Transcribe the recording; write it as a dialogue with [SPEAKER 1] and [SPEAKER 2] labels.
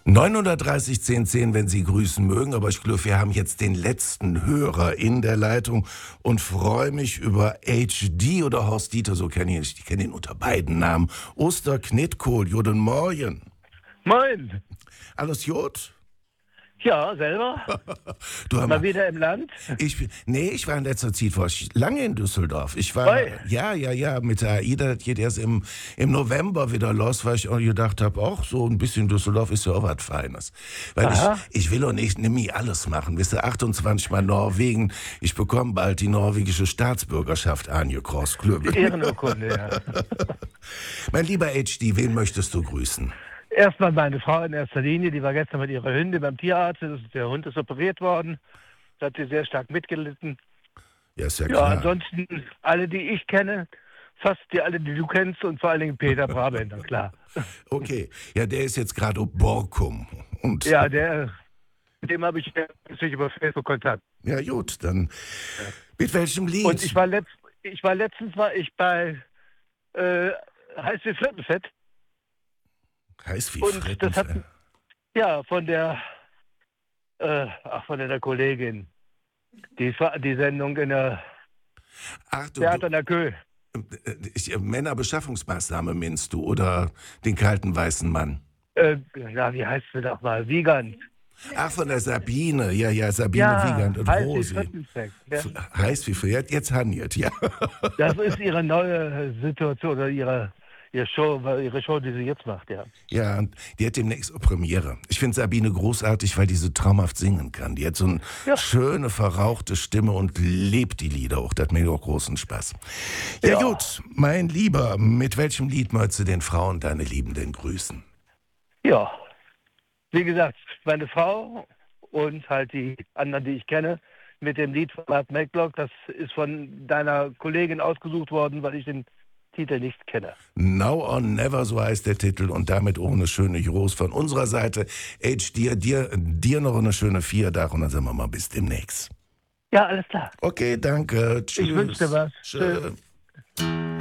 [SPEAKER 1] 930 10 10, wenn Sie grüßen mögen, aber ich glaube, wir haben jetzt den letzten Hörer in der Leitung und freue mich über HD oder Horst Dieter, so kenne ich kenne ihn unter beiden Namen. Oster Knitkohl, guten Morgen.
[SPEAKER 2] Moin.
[SPEAKER 1] Alles gut?
[SPEAKER 2] Ja, selber?
[SPEAKER 1] Du hör
[SPEAKER 2] Mal
[SPEAKER 1] mal,
[SPEAKER 2] wieder im Land?
[SPEAKER 1] ich war in letzter Zeit lange in Düsseldorf. Ich war,
[SPEAKER 2] Oi.
[SPEAKER 1] ja, mit der AIDA, das geht erst im November wieder los, weil ich auch gedacht habe, auch so ein bisschen Düsseldorf ist ja auch was Feines. Weil
[SPEAKER 2] Aha.
[SPEAKER 1] ich will auch nicht nie alles machen. Wisst ihr, 28 Mal Norwegen, ich bekomme bald die norwegische Staatsbürgerschaft angekrost.
[SPEAKER 2] Die Ehrenurkunde, ja.
[SPEAKER 1] Mein lieber HD, wen möchtest du grüßen?
[SPEAKER 2] Erstmal meine Frau in erster Linie, die war gestern mit ihrer Hündin beim Tierarzt. Der Hund ist operiert worden. Da hat sie sehr stark mitgelitten.
[SPEAKER 1] Ja, ist ja
[SPEAKER 2] Ja,
[SPEAKER 1] klar.
[SPEAKER 2] ansonsten alle, die ich kenne, fast alle, die du kennst und vor allen Dingen Peter Brabender, klar.
[SPEAKER 1] Okay, ja, der ist jetzt gerade auf Borkum. Und
[SPEAKER 2] Ja, mit dem habe ich natürlich über Facebook Kontakt.
[SPEAKER 1] ja gut, dann mit welchem Lied?
[SPEAKER 2] Und ich war letztens bei Heiß wie Frittenfett.
[SPEAKER 1] Heiß wie
[SPEAKER 2] Und
[SPEAKER 1] Fritten.
[SPEAKER 2] das hat, ja, von der Kollegin. Die Sendung in der
[SPEAKER 1] Ach,
[SPEAKER 2] Theater in der Kö.
[SPEAKER 1] Männerbeschaffungsmaßnahme meinst du oder den kalten weißen Mann?
[SPEAKER 2] Wie heißt sie doch mal? Wiegand.
[SPEAKER 1] Ach, von der Sabine. Ja, Sabine Wiegand und
[SPEAKER 2] Heiß wie
[SPEAKER 1] Rosi.
[SPEAKER 2] Frittenfett. Ja.
[SPEAKER 1] Heiß wie Frittenfett. Jetzt handelt, ja.
[SPEAKER 2] Das ist ihre neue Situation oder ihre Show, die sie jetzt macht, ja.
[SPEAKER 1] Ja, und die hat demnächst auch Premiere. Ich finde Sabine großartig, weil die so traumhaft singen kann. Die hat so eine schöne, verrauchte Stimme und lebt die Lieder auch. Das hat mir auch großen Spaß. Ja gut, mein Lieber, mit welchem Lied möchtest du den Frauen deine Liebenden grüßen?
[SPEAKER 2] Ja, wie gesagt, meine Frau und halt die anderen, die ich kenne, mit dem Lied von Mark McBlock, das ist von deiner Kollegin ausgesucht worden, weil ich den Titel nicht kenne.
[SPEAKER 1] Now or Never, so heißt der Titel und damit auch eine schöne Gruß von unserer Seite. Dir noch eine schöne Viertag und dann sagen wir mal bis demnächst.
[SPEAKER 2] Ja, alles klar.
[SPEAKER 1] Okay, danke. Tschüss.
[SPEAKER 2] Ich wünsche dir was.
[SPEAKER 1] Tschüss.